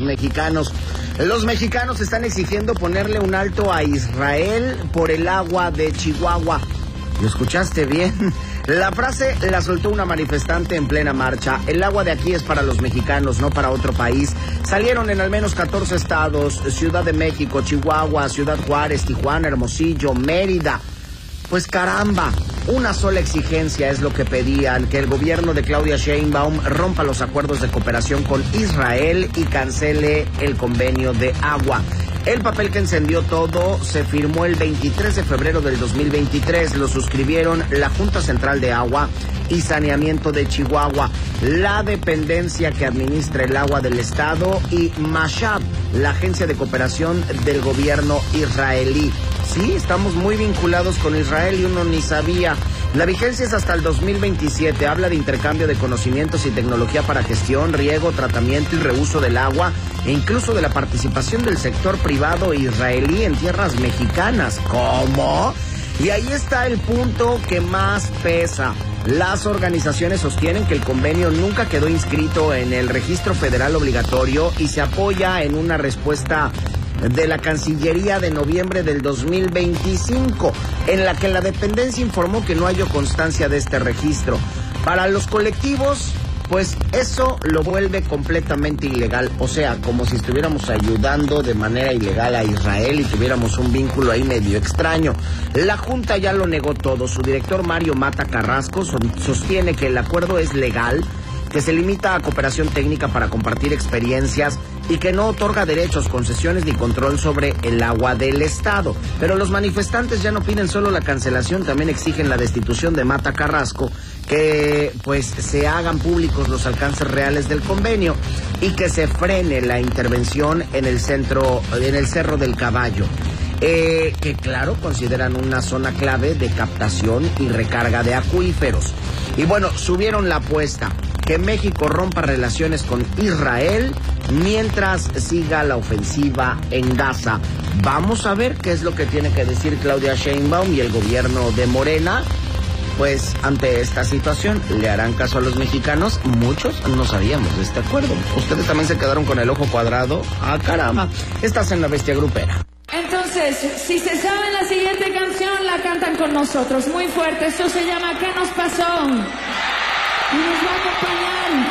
mexicanos. Los mexicanos están exigiendo ponerle un alto a Israel por el agua de Chihuahua. ¿Lo escuchaste bien? La frase la soltó una manifestante en plena marcha. El agua de aquí es para los mexicanos, no para otro país. Salieron en al menos 14 estados, Ciudad de México, Chihuahua, Ciudad Juárez, Tijuana, Hermosillo, Mérida. Pues caramba, una sola exigencia es lo que pedían, que el gobierno de Claudia Sheinbaum rompa los acuerdos de cooperación con Israel y cancele el convenio de agua. El papel que encendió todo se firmó el 23 de febrero del 2023. Lo suscribieron la Junta Central de Agua y Saneamiento de Chihuahua, la dependencia que administra el agua del estado, y Mashab, la agencia de cooperación del gobierno israelí. Sí, estamos muy vinculados con Israel y uno ni sabía. La vigencia es hasta el 2027. Habla de intercambio de conocimientos y tecnología para gestión, riego, tratamiento y reuso del agua, e incluso de la participación del sector privado israelí en tierras mexicanas. ¿Cómo? Y ahí está el punto que más pesa. Las organizaciones sostienen que el convenio nunca quedó inscrito en el registro federal obligatorio y se apoya en una respuesta de la Cancillería de noviembre del 2025, en la que la dependencia informó que no halló constancia de este registro. Para los colectivos, pues eso lo vuelve completamente ilegal, o sea, como si estuviéramos ayudando de manera ilegal a Israel y tuviéramos un vínculo ahí medio extraño. La Junta ya lo negó todo. Su director Mario Mata Carrasco sostiene que el acuerdo es legal, que se limita a cooperación técnica para compartir experiencias y que no otorga derechos, concesiones ni control sobre el agua del estado. Pero los manifestantes ya no piden solo la cancelación, también exigen la destitución de Mata Carrasco, que pues se hagan públicos los alcances reales del convenio y que se frene la intervención en el Cerro del Caballo, que claro, consideran una zona clave de captación y recarga de acuíferos. Y bueno, subieron la apuesta, que México rompa relaciones con Israel mientras siga la ofensiva en Gaza. Vamos a ver qué es lo que tiene que decir Claudia Sheinbaum y el gobierno de Morena. Pues ante esta situación, ¿le harán caso a los mexicanos? Muchos no sabíamos de este acuerdo. ¿Ustedes también se quedaron con el ojo cuadrado? ¡Ah, caramba! Estás en La Bestia Grupera. Entonces, si se saben la siguiente canción, la cantan con nosotros muy fuerte. Esto se llama ¿Qué nos pasó? Y nos va a acompañar